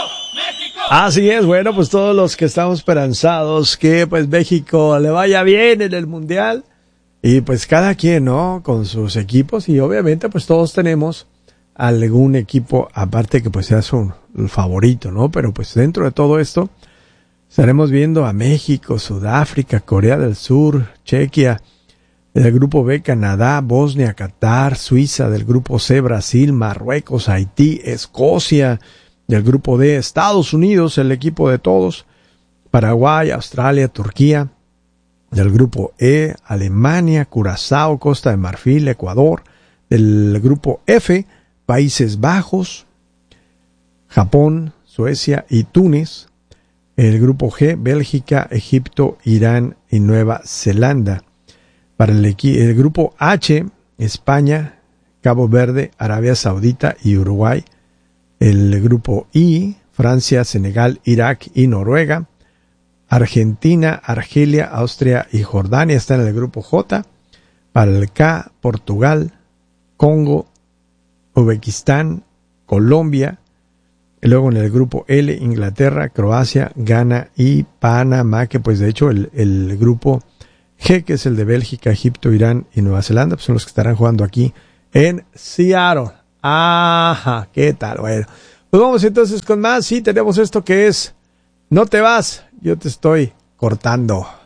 Así es, bueno, pues todos los que estamos esperanzados que pues México le vaya bien en el Mundial y pues cada quien, ¿no? Con sus equipos y obviamente pues todos tenemos algún equipo aparte que pues sea su favorito, ¿no? Pero pues dentro de todo esto estaremos viendo a México, Sudáfrica, Corea del Sur, Chequia, del grupo B, Canadá, Bosnia, Qatar, Suiza, del grupo C, Brasil, Marruecos, Haití, Escocia, del grupo D, Estados Unidos, el equipo de todos, Paraguay, Australia, Turquía, del grupo E, Alemania, Curazao, Costa de Marfil, Ecuador, del grupo F, Países Bajos, Japón, Suecia y Túnez, el grupo G, Bélgica, Egipto, Irán y Nueva Zelanda. Para el grupo H, España, Cabo Verde, Arabia Saudita y Uruguay. El grupo I, Francia, Senegal, Irak y Noruega. Argentina, Argelia, Austria y Jordania están en el grupo J. Para el K, Portugal, Congo, Uzbekistán, Colombia. Y luego en el grupo L, Inglaterra, Croacia, Ghana y Panamá, que pues de hecho el grupo G, que es el de Bélgica, Egipto, Irán y Nueva Zelanda, pues son los que estarán jugando aquí en Seattle. Ajá, ¿qué tal? Bueno, pues vamos entonces con más. Sí, tenemos esto que es No te vas, yo te estoy cortando.